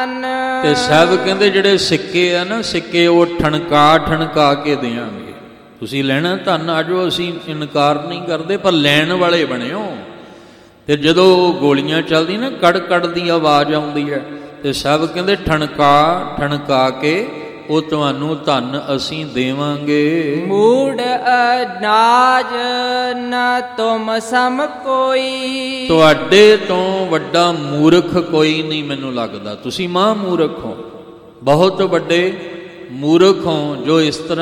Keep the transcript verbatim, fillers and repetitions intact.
ਧਨ। ਤੇ ਸਾਹਿਬ ਕਹਿੰਦੇ ਜਿਹੜੇ ਸਿੱਕੇ ਆ ਨਾ, ਸਿੱਕੇ ਉਹ ਠਣਕਾ ਠਣਕਾ ਕੇ ਦਿਆਂਗੇ। ਤੁਸੀਂ ਲੈਣਾ ਧਨ, ਆਜੋ, ਅਸੀਂ ਇਨਕਾਰ ਨਹੀਂ ਕਰਦੇ, ਪਰ ਲੈਣ ਵਾਲੇ ਬਣਿਓ। ਤੇ ਜਦੋਂ ਗੋਲੀਆਂ ਚੱਲਦੀਆਂ ਨਾ, ਕੜ ਕੜ ਦੀ ਆਵਾਜ਼ ਆਉਂਦੀ ਹੈ, ਤੇ ਸਾਹਿਬ ਕਹਿੰਦੇ ਠਣਕਾ ਠਣਕਾ ਕੇ ਉਹ ਤੁਹਾਨੂੰ ਧਨ ਅਸੀਂ ਦੇਵਾਂਗੇ। ਮੂੜ ਅਨਾਜ ਨਾ ਤੁਮ ਸਮ ਕੋਈ। ਤੁਹਾਡੇ ਤੋਂ ਵੱਡਾ ਮੂਰਖ ਕੋਈ ਨਹੀਂ ਮੈਨੂੰ ਲੱਗਦਾ। ਤੁਸੀਂ ਮਹਾਂ ਮੂਰਖ ਹੋ, ਬਹੁਤ ਵੱਡੇ ਮੂਰਖ ਹੋ ਜੋ ਇਸ ਤਰ੍ਹਾਂ